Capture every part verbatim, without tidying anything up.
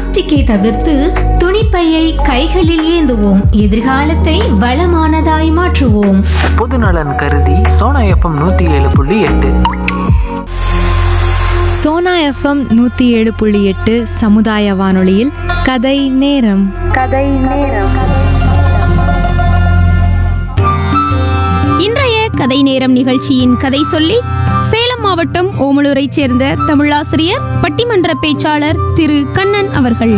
பிளாஸ்டிக்கை தவிர்த்து துணிப்பையை கைகளில் ஏந்துவோம். எதிர்காலத்தை வளமானதாய் மாற்றுவோம். பொதுநலன் கருதி சோனா எஃப்எம் நூத்தி ஏழு புள்ளி எட்டு. சோனா எஃப்எம் நூத்தி ஏழு புள்ளி எட்டு சமுதாய வானொலியில் கதை நேரம். கதை நேரம். இன்றைய கதை நேரம் நிகழ்ச்சியின் கதை சொல்லி சேலம் மாவட்டம் ஓமலூரை சேர்ந்த தமிழாசிரியர், பட்டிமன்ற பேச்சாளர் திரு கண்ணன் அவர்கள்.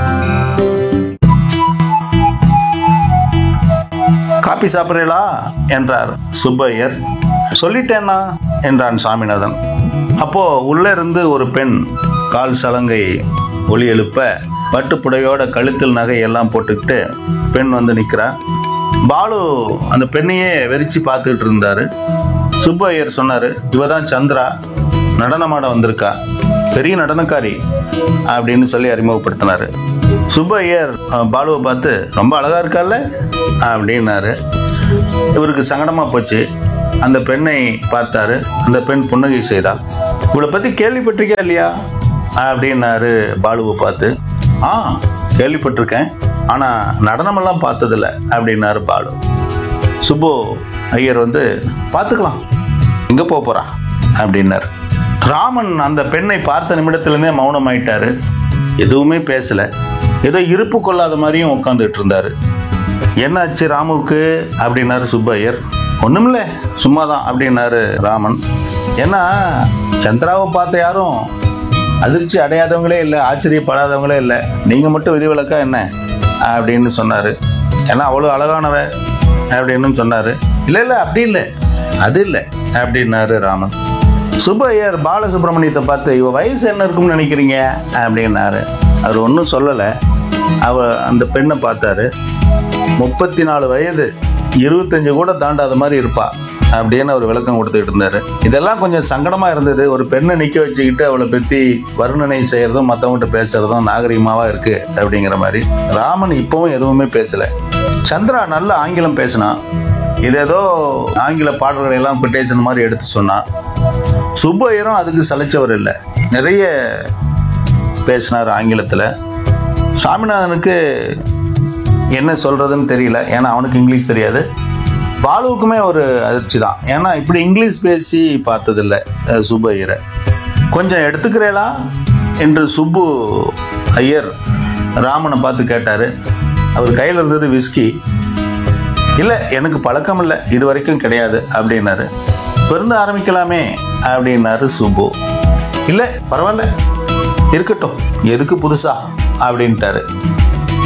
காப்பி சாப்பிட்றீங்களா என்றார் சுப்பையர். சொல்லிட்டேன்னா என்றான் சாமிநாதன். அப்போ உள்ள இருந்து ஒரு பெண் கால் சலங்கை ஒலி எழுப்ப பட்டுப்புடையோட கழுத்தில் நகை எல்லாம் போட்டுக்கிட்டு பெண் வந்து நிற்கிறா. பாலு அந்த பெண்ணையே வெறிச்சு பார்த்துட்டு இருந்தாரு. சுப்பையர் சொன்னாரு, இவதான் சந்திரா, நடனமாட வந்திருக்கா, பெரிய நடனக்காரி அப்படின்னு சொல்லி அறிமுகப்படுத்தினாரு. சுப்பையர் பாலுவை பார்த்து, ரொம்ப அழகா இருக்கால அப்படின்னாரு. இவருக்கு சங்கடமா போச்சு. அந்த பெண்ணை பார்த்தாரு. அந்த பெண் புன்னகை செய்தாள். இவளை பத்தி கேள்விப்பட்டிருக்கா இல்லையா அப்படின்னாரு பாலுவை பார்த்து. ஆ, கேள்விப்பட்டிருக்கேன், ஆனா நடனமெல்லாம் பார்த்ததில்ல அப்படின்னாரு பாலு. சுப்பு ஐயர் வந்து, பார்த்துக்கலாம், எங்க போக போறா அப்படின்னாரு. ராமன் அந்த பெண்ணை பார்த்த நிமிடத்திலிருந்தே மௌனம் ஆயிட்டாரு. எதுவுமே பேசல. ஏதோ இருப்பு கொள்ளாத மாதிரியும் உட்காந்துட்டு இருந்தாரு. என்னாச்சு ராமுவுக்கு அப்படின்னாரு சுப்பையர். ஒண்ணுமில்ல, சும்மாதான் அப்படின்னாரு ராமன். ஏன்னா சந்திராவை பார்த்த யாரும் அதிர்ச்சி அடையாதவங்களே இல்லை, ஆச்சரியப்படாதவங்களே இல்லை, நீங்க மட்டும் விதிவிலக்கா என்ன அப்படின்னு சொன்னாரு. ஏன்னா அவ்வளோ அழகானவ அப்படின்னு சொன்னாரு. இல்லை இல்லை அப்படி இல்லை, அது இல்லை அப்படின்னாரு ராமன். சுப்பையர் பாலசுப்ரமணியத்தை பார்த்து, இவ வயசு என்ன இருக்கும்னு நினைக்கிறீங்க அப்படின்னாரு. அவர் ஒன்றும் சொல்லலை. அவ அந்த பெண்ணை பார்த்தாரு. முப்பத்தி நாலு வயது, இருபத்தஞ்சு கூட தாண்டாத மாதிரி இருப்பா அப்படின்னு அவர் விளக்கம் கொடுத்துக்கிட்டு இருந்தாரு. இதெல்லாம் கொஞ்சம் சங்கடமா இருந்தது. ஒரு பெண்ணை நிற்க வச்சுக்கிட்டு அவளை பற்றி வர்ணனை செய்யறதும் மற்றவங்ககிட்ட பேசுறதும் நாகரிகமாவா இருக்கு அப்படிங்கிற மாதிரி. ராமன் இப்பவும் எதுவுமே பேசல. சந்திரா நல்ல ஆங்கிலம் பேசினா. இது ஏதோ ஆங்கில பாடல்களை எல்லாம் கொட்டேஷன் மாதிரி எடுத்து சொன்னா. சுப்பையரும் அதுக்கு சலைச்சவர் இல்லை, நிறைய பேசினார் ஆங்கிலத்தில். சாமிநாதனுக்கு என்ன சொல்றதுன்னு தெரியல, ஏன்னா அவனுக்கு இங்கிலீஷ் தெரியாது. பாலுவுக்குமே ஒரு அதிர்ச்சி தான், ஏன்னா இப்படி இங்கிலீஷ் பேசி பார்த்ததில்லை சுப்பையரை. கொஞ்சம் எடுத்துக்கிறேளா என்று சுப்பு ஐயர் ராமனை பார்த்து கேட்டாரு. அவர் கையில் இருந்தது விஸ்கி. இல்லை, எனக்கு பழக்கம் இல்லை, இது வரைக்கும் கிடையாது அப்படின்னாரு. பிறந்து ஆரம்பிக்கலாமே அப்படின்னாரு சுப்பு. இல்லை பரவாயில்ல, இருக்கட்டும், எதுக்கு புதுசா அப்படின்ட்டாரு.